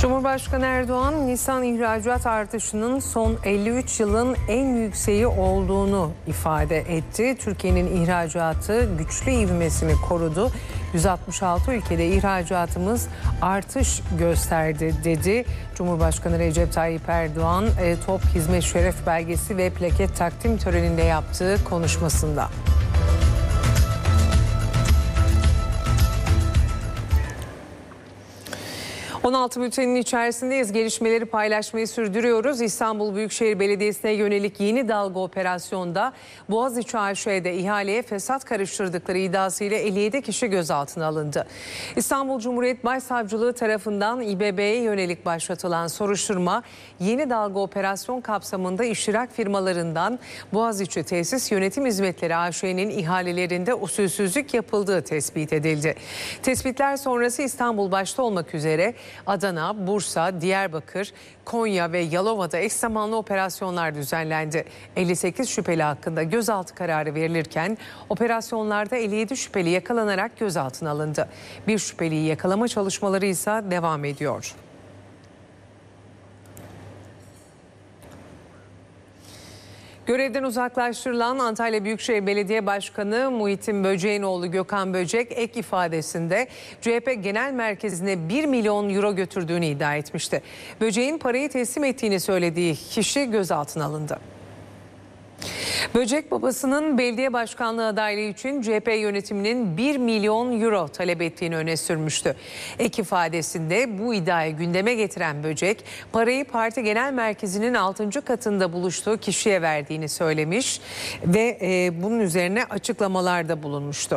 Cumhurbaşkanı Erdoğan, Nisan ihracat artışının son 53 yılın en yükseği olduğunu ifade etti. Türkiye'nin ihracatı güçlü ivmesini korudu. 166 ülkede ihracatımız artış gösterdi dedi. Cumhurbaşkanı Recep Tayyip Erdoğan, Top Hizmet Şeref Belgesi ve plaket takdim töreninde yaptığı konuşmasında. ...16 bültenin içerisindeyiz. Gelişmeleri paylaşmayı sürdürüyoruz. İstanbul Büyükşehir Belediyesi'ne yönelik yeni dalga operasyonda Boğaziçi AŞ'de ihaleye fesat karıştırdıkları iddiasıyla 57 kişi gözaltına alındı. İstanbul Cumhuriyet Başsavcılığı tarafından İBB'ye yönelik başlatılan soruşturma yeni dalga operasyon kapsamında iştirak firmalarından Boğaziçi Tesis Yönetim Hizmetleri AŞ'nin ihalelerinde usulsüzlük yapıldığı tespit edildi. Tespitler sonrası İstanbul başta olmak üzere Adana, Bursa, Diyarbakır, Konya ve Yalova'da eş zamanlı operasyonlar düzenlendi. 58 şüpheli hakkında gözaltı kararı verilirken operasyonlarda 57 şüpheli yakalanarak gözaltına alındı. Bir şüpheliyi yakalama çalışmaları ise devam ediyor. Görevden uzaklaştırılan Antalya Büyükşehir Belediye Başkanı Muhittin Böcek'in oğlu Gökhan Böcek ek ifadesinde CHP Genel Merkezi'ne 1 milyon euro götürdüğünü iddia etmişti. Böcek'in parayı teslim ettiğini söylediği kişi gözaltına alındı. Böcek babasının belediye başkanlığı adaylığı için CHP yönetiminin 1 milyon euro talep ettiğini öne sürmüştü. Ek ifadesinde bu iddiayı gündeme getiren Böcek, parayı parti genel merkezinin 6. katında buluştuğu kişiye verdiğini söylemiş ve bunun üzerine açıklamalarda bulunmuştu.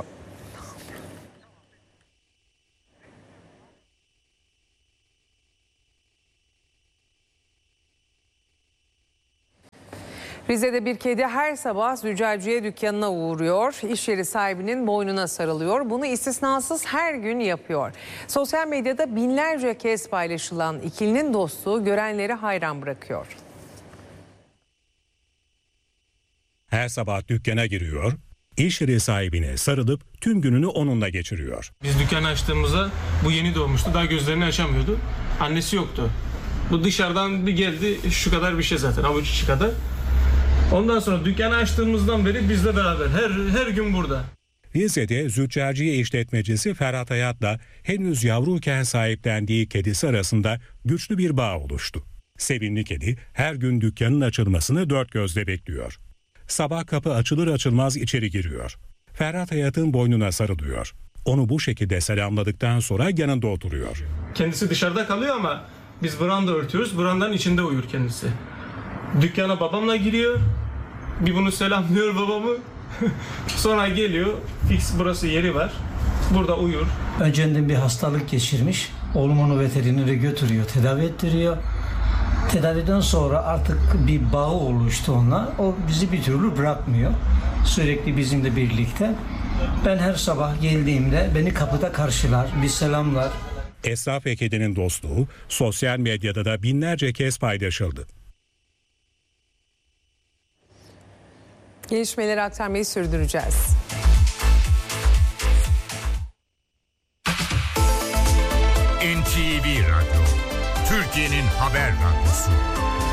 Rize'de bir kedi her sabah züccaciye dükkanına uğruyor. İş yeri sahibinin boynuna sarılıyor. Bunu istisnasız her gün yapıyor. Sosyal medyada binlerce kez paylaşılan ikilinin dostluğu görenleri hayran bırakıyor. Her sabah dükkana giriyor, iş yeri sahibine sarılıp tüm gününü onunla geçiriyor. Biz dükkanı açtığımızda bu yeni doğmuştu. Daha gözlerini açamıyordu. Annesi yoktu. Bu dışarıdan bir geldi, şu kadar bir şey zaten, avuç içi kadar. Ondan sonra dükkanı açtığımızdan beri bizle beraber her gün burada. Rize'de züccaciye işletmecisi Ferhat Hayat'la henüz yavruyken sahiplendiği kedisi arasında güçlü bir bağ oluştu. Sevimli kedi her gün dükkanın açılmasını dört gözle bekliyor. Sabah kapı açılır açılmaz içeri giriyor. Ferhat Hayat'ın boynuna sarılıyor. Onu bu şekilde selamladıktan sonra yanında oturuyor. Kendisi dışarıda kalıyor ama biz branda örtüyoruz. Brandanın içinde uyur kendisi. Dükkana babamla giriyor. Bir bunu selamlıyor babamı. Sonra geliyor. Fix burası yeri var. Burada uyur. Önceden bir hastalık geçirmiş. Oğlum onu veterinere götürüyor. Tedavi ettiriyor. Tedaviden sonra artık bir bağı oluştu onunla. O bizi bir türlü bırakmıyor. Sürekli bizimle birlikte. Ben her sabah geldiğimde beni kapıda karşılar. Bir selamlar. Esnaf ve kedinin dostluğu sosyal medyada da binlerce kez paylaşıldı. Gelişmeleri aktarmayı sürdüreceğiz. NTV Radyo, Türkiye'nin haber radyosu.